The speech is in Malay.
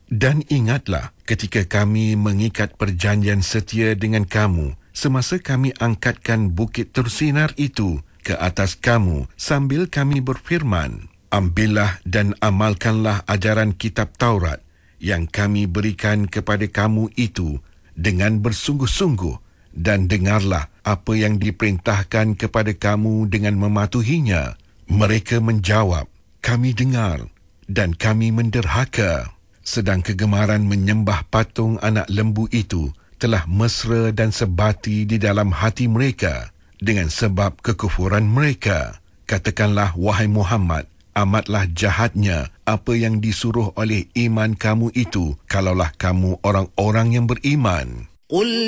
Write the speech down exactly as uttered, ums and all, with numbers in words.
Dan ingatlah ketika kami mengikat perjanjian setia dengan kamu semasa kami angkatkan bukit tersinar itu ke atas kamu sambil kami berfirman, ambillah dan amalkanlah ajaran kitab Taurat yang kami berikan kepada kamu itu dengan bersungguh-sungguh dan dengarlah apa yang diperintahkan kepada kamu dengan mematuhinya. Mereka menjawab, kami dengar dan kami menderhaka. Sedang kegemaran menyembah patung anak lembu itu telah mesra dan sebati di dalam hati mereka dengan sebab kekufuran mereka. Katakanlah, wahai Muhammad, amatlah jahatnya apa yang disuruh oleh iman kamu itu kalaulah kamu orang-orang yang beriman.